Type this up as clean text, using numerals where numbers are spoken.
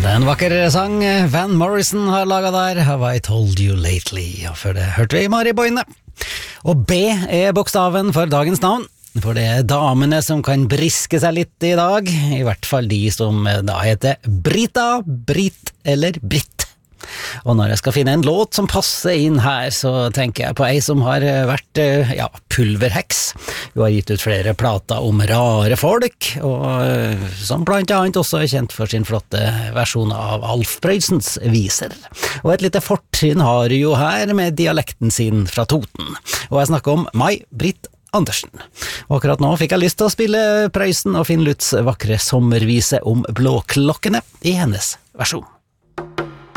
Det er en vakker sang Van Morrison har laget der, Have I Told You Lately, og før det hørte vi Mari Boine. Og B er bokstaven for dagens navn, for det er damene som kan briske seg litt i dag, i hvert fall de som da heter Brita, Britt eller Britt. Og når jeg skal finne en låt som passer inn her, så tenker jeg på ei som har vært, pulverheks. Hun har gitt ut flere plater om rare folk, og som blant annet også er kjent for sin flotte versjon av Alf Prøysens viser. Og et lite fortrinn har hun jo her med dialekten sin fra Toten. Og jeg snakker om May-Britt Andersen. Og akkurat nå fikk jeg lyst til å spille Prøysen og Finn Lutz vakre sommervise om blåklokkene i hennes versjon.